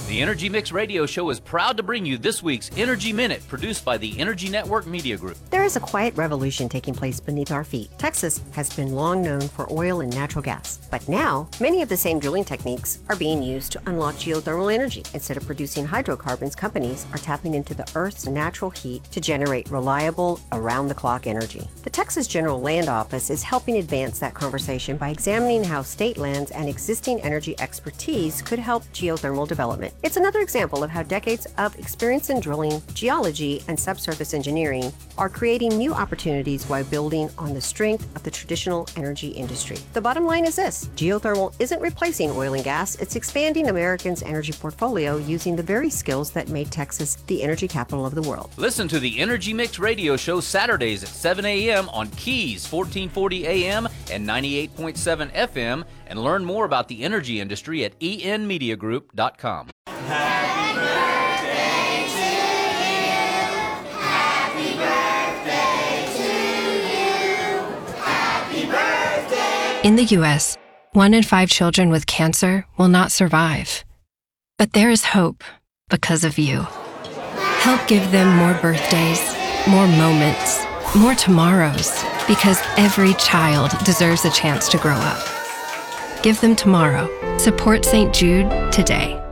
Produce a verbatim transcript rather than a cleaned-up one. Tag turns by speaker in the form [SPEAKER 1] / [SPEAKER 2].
[SPEAKER 1] The Energy Mix Radio Show is proud to bring you this week's Energy Minute, produced by the Energy Network Media Group.
[SPEAKER 2] There is a quiet revolution taking place beneath our feet. Texas has been long known for oil and natural gas, but now many of the same drilling techniques are being used to unlock geothermal energy. Instead of producing hydrocarbons, companies are tapping into the Earth's natural heat to generate reliable, around-the-clock energy. The Texas General Land Office is helping advance that conversation by examining how state lands and existing energy expertise could help geothermal development. It's another example of how decades of experience in drilling, geology, and subsurface engineering are creating new opportunities while building on the strength of the traditional energy industry. The bottom line is this: geothermal isn't replacing oil and gas, it's expanding Americans' energy portfolio using the very skills that made Texas the energy capital of the world.
[SPEAKER 1] Listen to the Energy Mix Radio Show Saturdays at seven a.m. on Keys fourteen forty A M and ninety-eight point seven F M, and learn more about the energy industry at e n media group dot com.
[SPEAKER 3] Happy birthday to you. Happy birthday to you. Happy birthday.
[SPEAKER 4] In the U S, one in five children with cancer will not survive. But there is hope because of you. Help give them more birthdays, more moments, more tomorrows, because every child deserves a chance to grow up. Give them tomorrow. Support Saint Jude today.